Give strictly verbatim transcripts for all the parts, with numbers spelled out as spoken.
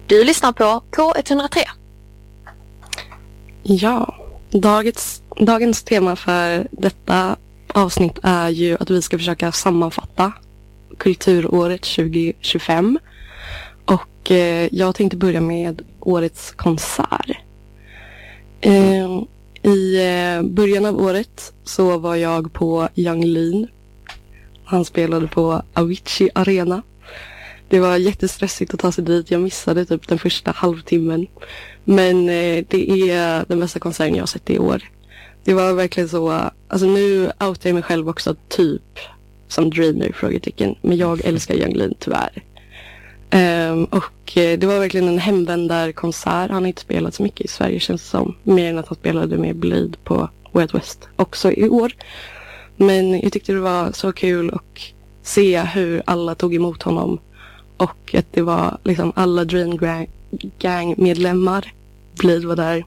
Du lyssnar på K ett noll tre. Ja, dagens, dagens tema för detta avsnitt är ju att vi ska försöka sammanfatta kulturåret tjugo tjugofem. Och eh, jag tänkte börja med årets konsert. Eh, I eh, början av året så var jag på Yung Lean. Han spelade på Avicii Arena. Det var jättestressigt att ta sig dit. Jag missade typ den första halvtimmen. Men eh, det är den bästa konserten jag har sett i år. Det var verkligen så. Alltså nu outar jag mig själv också typ som Dreamer, frågetecken. Men jag älskar Yung Lean tyvärr. Um, och eh, det var verkligen en hemvändarkonsert. Han har inte spelat så mycket i Sverige, känns det som. Mer än att han spelade med Blade på Way Out West också i år. Men jag tyckte det var så kul att se hur alla tog emot honom. Och att det var liksom alla Dream Gang-medlemmar. Blade var där.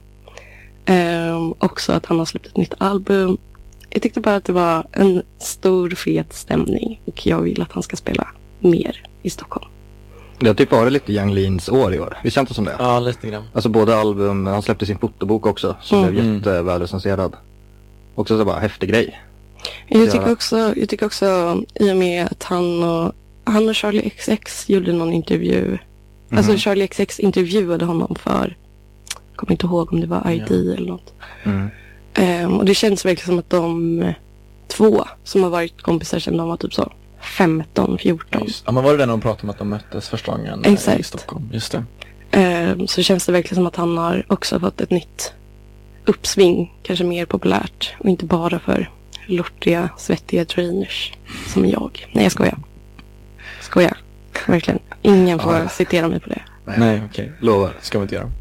Um, också att han har släppt ett nytt album. Jag tyckte bara att det var en stor fet stämning. Och jag vill att han ska spela mer i Stockholm. Det har typ varit lite Yung Leans år i år. Vi känns som det. Ja, lite grann. Alltså både album, han släppte sin fotobok också. Som Mm. blev jättevälrecenserad. Också så bara häftig grej. Jag tycker också, jag tycker också i och med att han och, han och Charlie X X gjorde någon intervju. Mm. Alltså Charlie X X intervjuade honom för, jag kommer inte ihåg om det var I D ja. eller något. Mm. Um, och det känns verkligen som att de två som har varit kompisar sedan de var typ så femton fjorton. Just, ja, men var det den de pratade om att de möttes första gången Exakt. i Stockholm? Just det. Um, så känns det verkligen som att han har också fått ett nytt uppsving. Kanske mer populärt. Och inte bara för lortiga, svettiga trainers som jag. Nej, jag skojar. Skojar. Verkligen. Ingen får ja. citera mig på det. Nej, Nej okej. Okay. Lovar. Ska vi inte göra.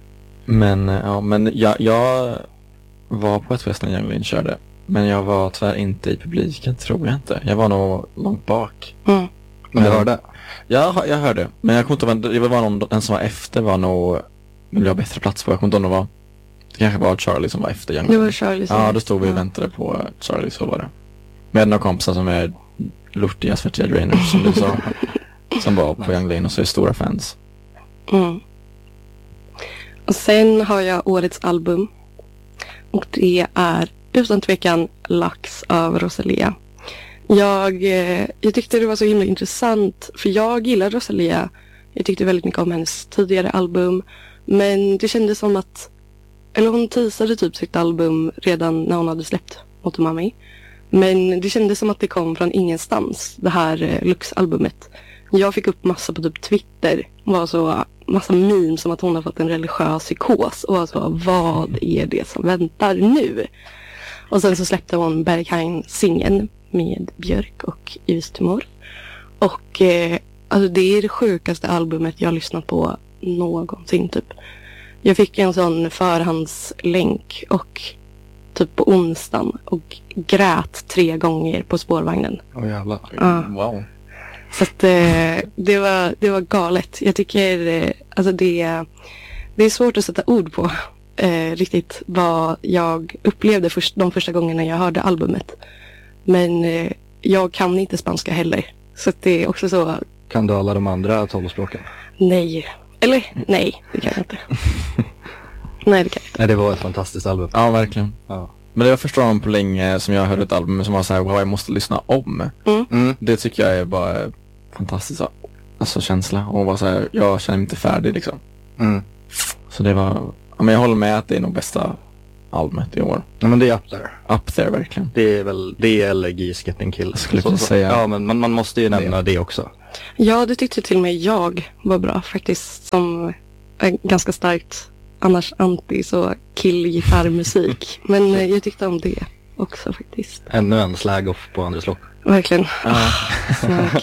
Men, ja, men jag, jag var på ett fest när Yung Lean körde. Men jag var tyvärr inte i publiken, tror jag inte. Jag var nog långt bak. Mm. Men du hörde? Ja, jag hörde. Men jag kommer inte ihåg, det var någon, den som var efter var nog, vill jag ha bättre plats på. Jag kommer inte ihåg vad. Det kanske var Charlie som var efter Yung Lean. Det var Charlie som Ja, då stod vi och väntade på Charlie, så var det. Med några kompisar som är lortiga, svettiga drainers, som du sa. Som var på Yung Lean och så är stora fans. Mm. Och sen har jag årets album. Och det är utan tvekan Lux av Rosalia. Jag, eh, jag tyckte det var så himla intressant. För jag gillar Rosalia. Jag tyckte väldigt mycket om hennes tidigare album. Men det kändes som att, eller hon teasade typ sitt album redan när hon hade släppt Motomami. Men det kändes som att det kom från ingenstans, det här eh, Lux-albumet. Jag fick upp massa på typ Twitter. Var så massa memes som att hon har fått en religiös psykos. Och alltså, vad är det som väntar nu? Och sen så släppte hon Berghain-singeln med Björk och Yves Tumor. Och eh, alltså det är det sjukaste albumet jag har lyssnat på någonsin typ. Jag fick en sån förhandslänk och typ på onsdagen och grät tre gånger på spårvagnen. Åh oh, jävlar. Ja. Wow. Så att eh, det var det var galet. Jag tycker eh, alltså det det är svårt att sätta ord på eh, riktigt vad jag upplevde först, de första gångerna jag hörde albumet. Men eh, jag kan inte spanska heller. Så att det är också så. Kan du alla de andra tolvspråken? Nej. Eller nej, det kan jag inte. Nej, det kan jag inte. Nej, det var ett fantastiskt album. Ja, verkligen. Ja. Men det var första gången på länge som jag hörde ett album som var så här, wow, jag måste lyssna om. Mm. Mm. Det tycker jag är bara fantastisk alltså, känsla. Och vara så här, jag känner mig inte färdig liksom. Mm. Så det var, ja, men jag håller med att det är nog bästa albumet i år. Ja, men det är up there. Up there, verkligen. Det är väl det eller Geese Getting Killed. Skulle jag så, säga. Ja, men man, man måste ju nämna det. det också. Ja, det tyckte till och med jag var bra faktiskt. Som är ganska starkt annars anti så kill-gitarrmusik. Men eh, jag tyckte om det också faktiskt. Ännu en slag-off på andra slock. Verkligen. Ja. Snack.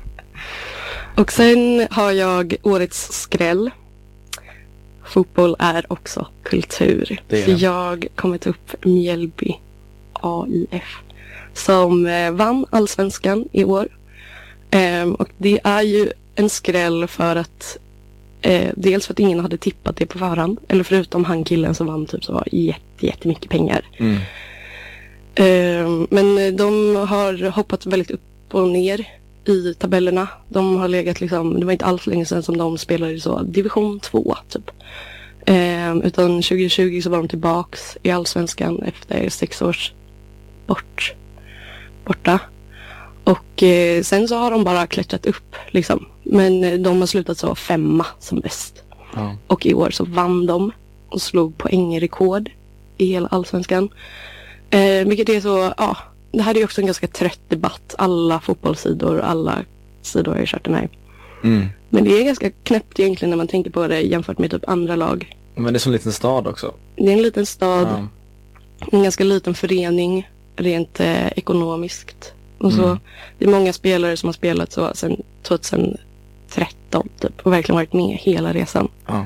Och sen har jag årets skräll. Fotboll är också kultur. Det är För det. jag kommer ta upp Mjällby A I F som eh, vann allsvenskan i år. Ehm, och det är ju en skräll för att eh, dels för att ingen hade tippat det på förhand. Eller förutom han killen som vann typ så var jätte, jättemycket pengar. Mm. Ehm, men de har hoppat väldigt upp och ner i tabellerna. De har legat liksom, det var inte alls länge sedan som de spelade i så division två typ. Eh, utan tjugo tjugo så var de tillbaks i Allsvenskan efter sex års bort, borta. Och eh, sen så har de bara klättrat upp liksom. Men eh, de har slutat så femma som bäst. Ja. Och i år så vann de och slog poängrekord i hela Allsvenskan. Eh, vilket är så, ja, det här är ju också en ganska trött debatt. Alla fotbollssidor, alla sidor har ju kört den här. Mm. Men det är ganska knäppt egentligen när man tänker på det jämfört med typ andra lag. Men det är som en liten stad också. Det är en liten stad, Ja. en ganska liten förening rent eh, ekonomiskt. Och så, Mm. det är många spelare som har spelat så sedan tjugohundratretton typ och verkligen varit med hela resan. Ja.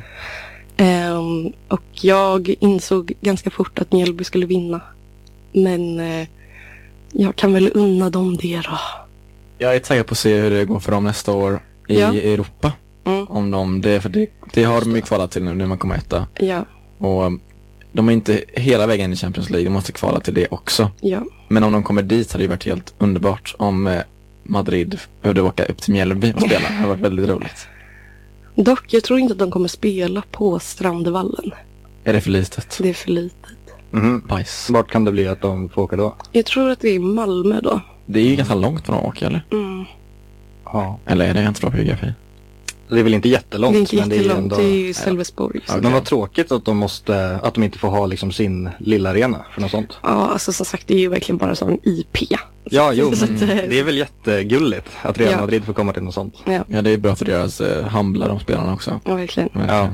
Ehm, och jag insåg ganska fort att Mjällby skulle vinna. Men eh, jag kan väl unna dem det då. Jag är taggad på att se hur det går för dem nästa år i Ja. Europa. Mm. Om de, det, för det, det har de ju kvalat till nu när man kommer etta. Ja, Och um, de är inte hela vägen i Champions League, de måste kvala till det också. ja. Men om de kommer dit hade det varit helt underbart om eh, Madrid behövde åka upp till Mjällby och spela. Det hade varit väldigt roligt. Dock, jag tror inte att de kommer spela på Strandevallen. Är det för litet? Det är för litet. Mhm. Bajs. Vart kan det bli att de får åka då? Jag tror att det är Malmö då. Det är ju ganska långt från att åka, eller? Mm. Ja. Eller är det inte bra på geografi? Det är väl inte jättelångt. Det är inte men jättelångt, ändå... det är ju Sölvesborg. Ja. Men vad tråkigt att de måste, att de inte får ha liksom sin lilla arena för något sånt. Ja, alltså som sagt, det är ju verkligen bara sån I P. Ja, jo, Så men att, eh, det är väl jättegulligt att Real Ja. Madrid får komma till något sånt. Ja, Ja, det är bra för deras eh, hamblar, de spelarna också. ja, verkligen. Verkligen. Ja.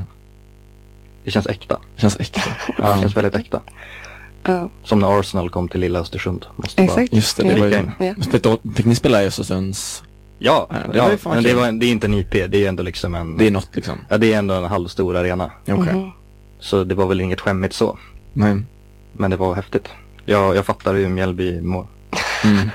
Det känns äkta. Det känns äkta. Ja, det känns väldigt äkta. Ja, Som när Arsenal kom till lilla Östersund. Måste exakt. Just det, det Ja. var ju... Ja. Men då, fick ni spela i Östersunds? Ja, Ja, ja, det var ju fan men det, kul. var, det är inte en I P, det är ändå liksom en... Det är något liksom. Ja, det är ändå en halvstor arena. Okej. Mhm. Så det var väl inget skämmigt så. Nej. Men det var häftigt. Jag, jag fattar ju Mjällby må. Mm.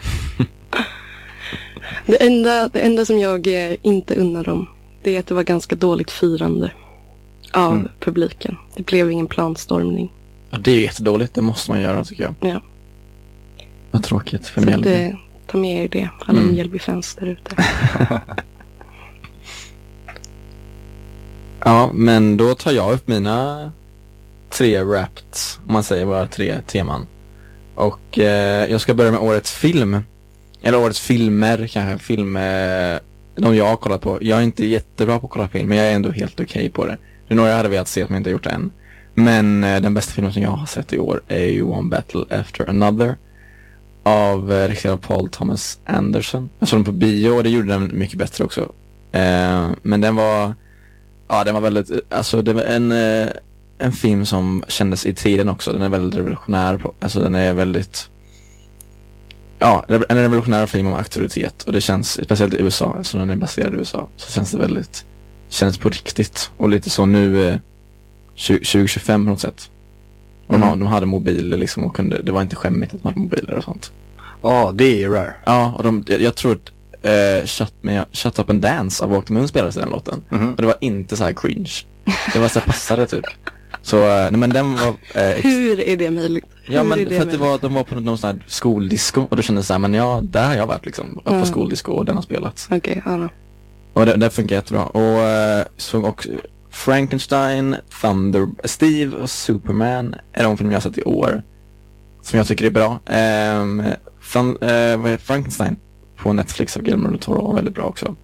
Det enda, det enda som jag eh, inte unnar dem, det är att det var ganska dåligt firande av Mm. publiken. Det blev ingen planstormning. Ja, det är ju jättedåligt, det måste man göra tycker jag. Ja. Vad tråkigt för Så att, Mjällby. eh, ta med er det, alla Mm. Mjällby-fans där ute. Ja, men då tar jag upp mina tre wrapped, om man säger bara tre teman. Och eh, jag ska börja med årets film. Eller årets filmer, kanske. Film, eh, de jag har kollat på. Jag är inte jättebra på att kolla film, men jag är ändå helt okej okay på det. Det är några jag hade velat se som jag inte har gjort än. Men eh, den bästa filmen som jag har sett i år är ju One Battle After Another. Av eh, regisserad av Paul Thomas Anderson. Jag såg den på bio och det gjorde den mycket bättre också. Eh, men den var... Ja, den var väldigt... Alltså det var en... Eh, en film som kändes i tiden också. Den är väldigt revolutionär. På, alltså den är väldigt... Ja, en revolutionär film om auktoritet. Och det känns, speciellt i U S A, eftersom den är baserad i U S A, så känns det väldigt... Känns på riktigt. Och lite så nu... Eh, tjugo tjugofem på något sätt. Och Mm. de, de hade mobiler liksom och kunde... Det var inte skämmigt att man hade mobiler och sånt. Ja, det är rare. Ja, och de, jag, jag tror att eh, Shut, Me, Shut Up and Dance av Walk Moon spelades i den låten. Mhm. Och det var inte så här cringe. Det var så här passade typ. Så, eh, nej men den var... Eh, ex- Hur är det möjligt? ja Hur men är för det att det möjligt? var, de var på någon sån här skoldisco. Och då kände jag så här, men ja, där har jag varit liksom. På Mm. skoldisco och den har spelats. Okej, ja då. Och det, det funkar jättebra. Och eh, såg också Frankenstein, Thunder, Steve och Superman är de filmer jag har sett i år. Som jag tycker är bra. Um, Thun, eh, vad heter Frankenstein på Netflix av Guillermo del Toro var väldigt bra också.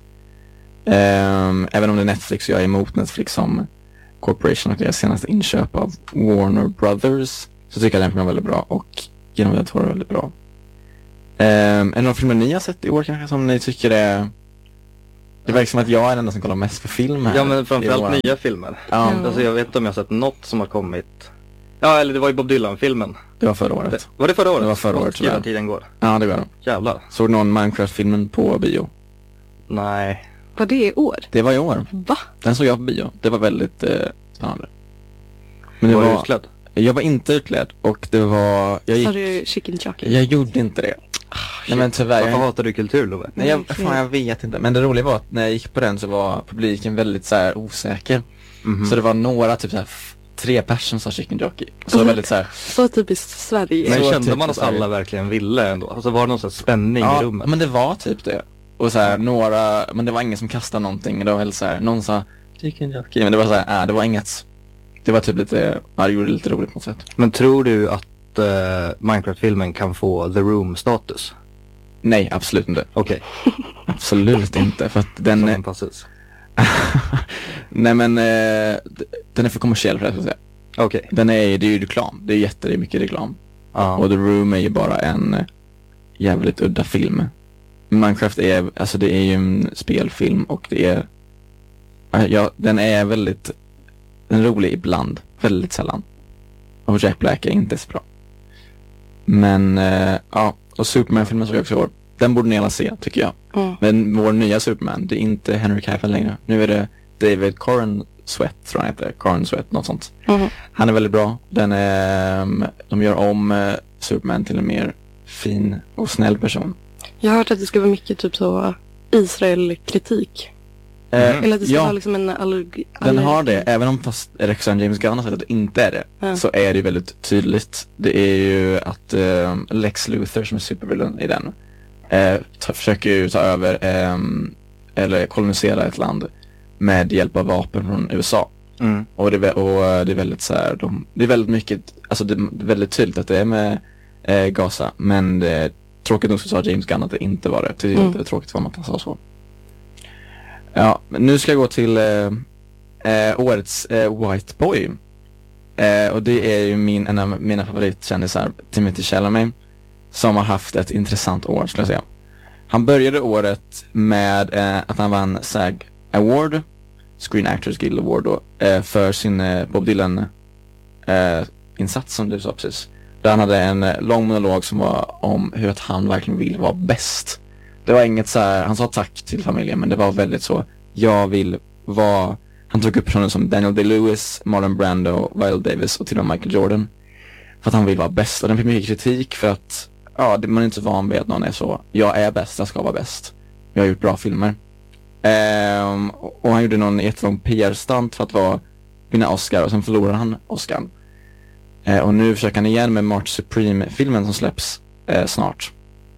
Ehm, även om det är Netflix så jag är emot Netflix som corporation och deras senaste inköp av Warner Brothers, så tycker jag den filmen är väldigt bra och Guillermo del Toro är väldigt bra. Ehm, är det någon filmer ni har sett i år kanske som ni tycker är... Det verkar som att jag är den enda som kollar mest på film här. Ja, men i år. framförallt nya filmer. Ja, Ja. Alltså jag vet inte om jag har sett något som har kommit. Ja, eller det var ju Bob Dylan-filmen. det var förra Det, året. var det förra året? Det var förra året, tror Hela jag. tiden går. Ja, det var det. Jävlar. Såg någon Minecraft-filmen på bio? Nej. Var det i år? Det var i år. Va? Den såg jag på bio. Det var väldigt eh, spännande. Men det var var, du utklädd? jag var inte utklädd och det var, jag Har gick, du chicken chucky? jag gjorde inte det. Nej men tyvärr. Varför Jag, hatar du kultur, Love? nej, jag, Verkligen. fan, jag vet inte. Men det roliga var att när jag gick på den så var publiken väldigt så här osäker. Mhm. Så det var några, typ så här, f- tre personer som sa chicken jockey. Så väldigt så här, Så typiskt Sverige. Men Så kände man typiskt att alla verkligen ville ändå? Alltså var det någon sån här spänning i ja, rummet? men det var typ det. Och så här, några, men det var ingen som kastade någonting. Det var väl så här, någon sa chicken jockey, men det var så här, äh, det var inget. Det var typ lite, ja, det gjorde det lite roligt på något sätt. Men tror du att uh, Minecraft-filmen kan få The Room-status? Nej, absolut inte. Okej. Okay. Absolut inte, för att den Som är... en passus. Nej, men uh, den är för kommersiell för det, ska jag säga. Okej. Okay. Den är, det är ju reklam. Det är jätte, det är mycket reklam. Ah. Och The Room är ju bara en jävligt udda film. Minecraft är, alltså det är ju en spelfilm och det är, ja, den är väldigt, den är rolig ibland, väldigt sällan. Och Jack Black är inte så bra. Men, uh, ja, och Superman-filmen såg jag också i år. Den borde ni alla se, tycker jag. Mm. Men vår nya Superman, det är inte Henry Cavill längre. Nu är det David Corn Sweat, tror jag heter. Corn Sweat, något sånt. Mm. Han är väldigt bra. Den är, de gör om uh, Superman till en mer fin och snäll person. Jag har hört att det ska vara mycket typ så Israel-kritik. Mm. Eller att det ska ja, vara liksom en allergi. den har det. Även om fast regissören James Gunn har sagt att det inte är det. Ja. Så är det väldigt tydligt. Det är ju att uh, Lex Luthor, som är supervillain i den, uh, ta, försöker ju ta över um, eller kolonisera ett land med hjälp av vapen från U S A. Mm. Och, det, och uh, det är väldigt så här, de, det är väldigt mycket, alltså det är väldigt tydligt att det är med uh, Gaza. Men det, tråkigt nog så sa James Gunn att det inte var det. Det är mm. inte tråkigt för att man kan säga så. Ja, men nu ska jag gå till eh, eh, årets eh, White Boy. Eh, och det är ju min, en av mina favoritkändisar, Timothée Chalamet, som har haft ett intressant år, skulle jag säga. Han började året med eh, att han vann SAG Award, Screen Actors Guild Award då, eh, för sin eh, Bob Dylan eh, insats, som du sa precis. Där han hade en eh, lång monolog som var om hur att han verkligen vill vara bäst. Det var inget så här, han sa tack till familjen, men det var väldigt så, jag vill vara, han tog upp personer som Daniel Day-Lewis, Marlon Brando, Viola Davis och till och med Michael Jordan. För att han vill vara bäst. Och den fick mycket kritik för att, ja, man är inte så van vid att någon är så, jag är bäst, jag ska vara bäst. Jag har gjort bra filmer. Ehm, och han gjorde någon jättelång P R-stunt för att vara, vinna Oscar, och sen förlorade han Oscar. Ehm, och nu försöker han igen med March Supreme-filmen som släpps eh, snart.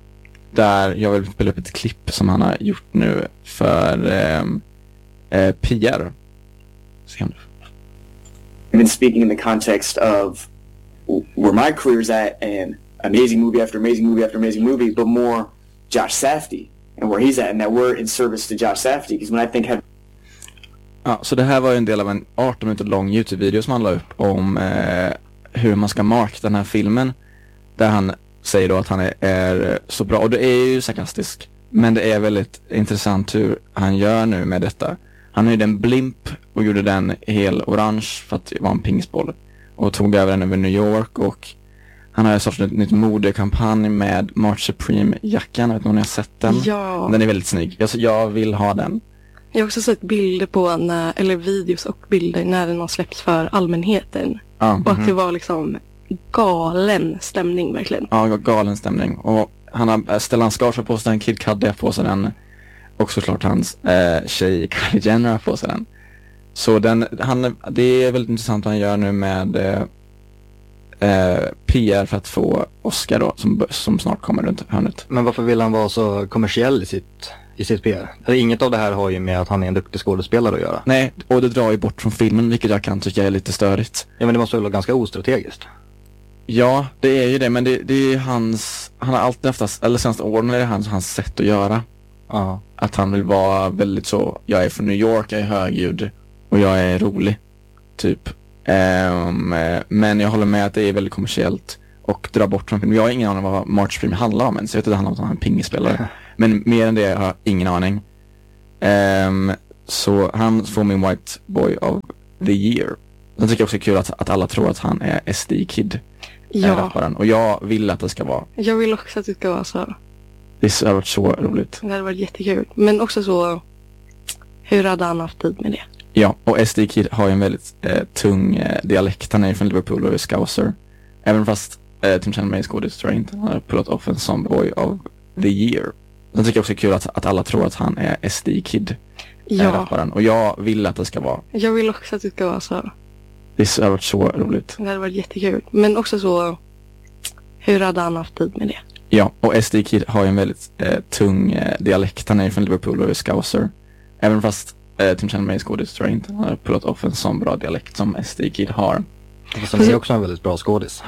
Där jag vill spela upp ett klipp som han har gjort nu för eh, eh, P R. Se om du. I've been speaking in the context of where my career's at, and amazing movie after amazing movie after amazing movie, but more Josh Safdie and where he's at, and that we're in service to Josh Safdie. Because when I think have... Ja, så det här var ju en del av en arton minuter lång YouTube-video som han la upp om eh, hur man ska marka den här filmen. Där han säger då att han är, är så bra, och det är ju sarkastisk, men det är väldigt intressant hur han gör nu med detta. Han höjde en blimp och gjorde den hel orange för att det var en pingisboll, och tog över den över New York, och han har startat ett nytt modekampanj med March Supreme-jackan. Jag vet inte om ni har sett den. Ja. Den är väldigt snygg. Jag, jag vill ha den. Jag har också sett bilder på, när, eller videos och bilder när den har släppts för allmänheten. Ja. Och att det var liksom galen stämning verkligen. Ja, galen stämning. Och han har Stellan Skarsgård på sig den, Kid Cudi på sig den, och såklart hans äh, tjej Kylie Jenner på sig den. Så den, han, det är väldigt intressant vad han gör nu med äh, P R för att få Oscar då, som, som snart kommer runt hörnet. Men varför vill han vara så kommersiell i sitt, i sitt P R? Alltså, inget av det här har ju med att han är en duktig skådespelare att göra. Nej, och det drar ju bort från filmen, vilket jag kan tycka är lite störigt. Ja, men det måste väl vara ganska ostrategiskt. Ja, det är ju det, men det, det är hans, han har alltid haft, eller senaste åren är det hans, hans sätt att göra. Ja. Att han vill vara väldigt så, jag är från New York, jag är högljudd och jag är rolig, typ. Um, men jag håller med att det är väldigt kommersiellt och drar bort från film. Jag har ingen aning om vad March Supreme handlar om än, så jag vet att det handlar om att han är en pingispelare. Men mer än det har jag ingen aning. Um, så han får min White Boy of the Year. Sen tycker jag också det är kul att, att alla tror att han är S D Kid. Ja. Och jag vill att det ska vara. Jag vill också att det ska vara så. Det har varit så roligt. Det hade varit jättekul. Men också så, hur hade han haft tid med det? Ja, och S D Kid har ju en väldigt eh, tung eh, dialekt. Han är från Liverpool och är scouser. Även fast eh, Tim Chalamet skådis tror jag inte. Han har pullat off en som Boy of the Year. Sen tycker jag också det är kul att, att alla tror att han är S D Kid. Ja. Och jag vill att det ska vara. Jag vill också att det ska vara så. Det har varit så roligt. Det hade varit jättekul. Men också så, hur hade han haft tid med det? Ja, och S D Kid har ju en väldigt eh, tung eh, dialekt. Han är ju från Liverpool och är scouser. Även fast eh, Tim Chalamet är skådis tror jag inte han har pullat off en sån bra dialekt som S D Kid har. Som är också en väldigt bra skådis.